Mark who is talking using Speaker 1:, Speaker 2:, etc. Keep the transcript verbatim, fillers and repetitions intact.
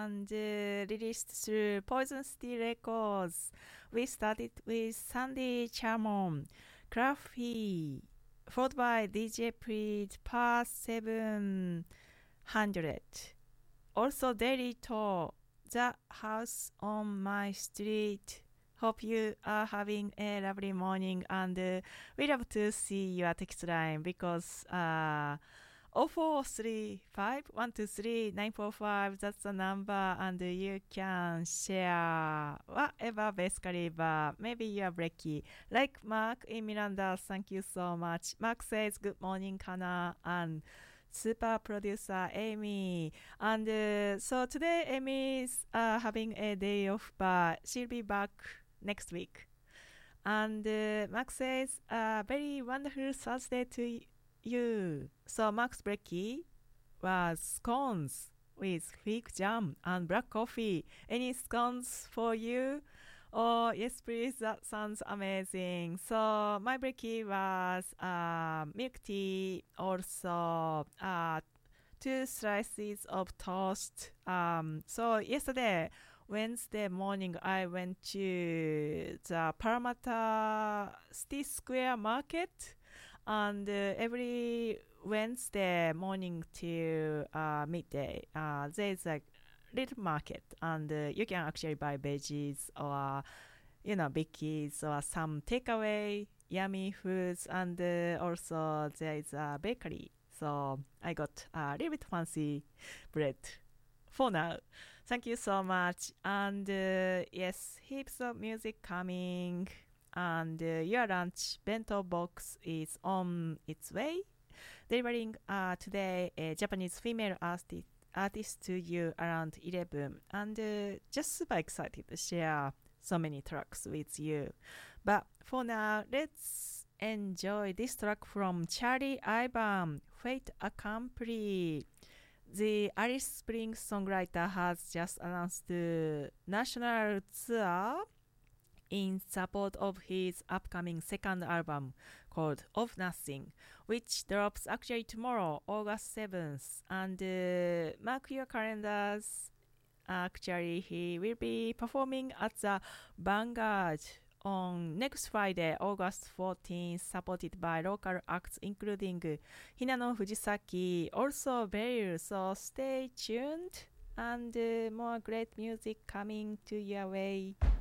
Speaker 1: and uh, released through Poison City Records. We started with Sandy Charmon, Craffy, followed by D J Preet, Past seven hundred. Also Daily To, The House on My Street. Hope you are having a lovely morning, and uh, we love to see your text line because uh, zero four three five one two three nine four five, that's the number, and you can share whatever basically, but maybe you are breaky. Like Mark in Miranda, thank you so much. Mark says, good morning, Kana, and super producer Amy. And uh, so today Amy is uh, having a day off, but she'll be back next week. And uh, Max says, uh, very wonderful Thursday to you. So Max Brecky was scones with fig jam and black coffee. Any scones for you? Oh, yes, please. That sounds amazing. So my Brecky was uh, milk tea, also uh, two slices of toast. Um, so yesterday, Wednesday morning, I went to the Parramatta City Square Market, and uh, every Wednesday morning till uh, midday, uh, there's a little market, and uh, you can actually buy veggies or, you know, bikkies or some takeaway yummy foods, and uh, also there is a bakery. So I got a little bit fancy bread for now. Thank you so much. And uh, yes, heaps of music coming. And uh, your lunch bento box is on its way. Delivering uh, today a Japanese female artist, artist to you around eleven. And uh, just super excited to share so many tracks with you. But for now, let's enjoy this track from Charlie Ivan, Fate Accompli. The Alice Springs songwriter has just announced the national tour in support of his upcoming second album called Of Nothing, which drops actually tomorrow, August seventh. And uh, mark your calendars. Actually, he will be performing at the Vanguard on next Friday, August fourteenth, supported by local acts including Hinano Fujisaki, also Beryl. So stay tuned, and uh, more great music coming to your way.